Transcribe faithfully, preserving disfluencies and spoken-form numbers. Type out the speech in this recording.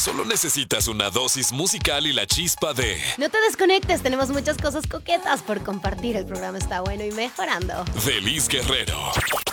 Solo necesitas una dosis musical y la chispa de... No te desconectes, tenemos muchas cosas coquetas por compartir. El programa está bueno y mejorando. Feliz Guerrero.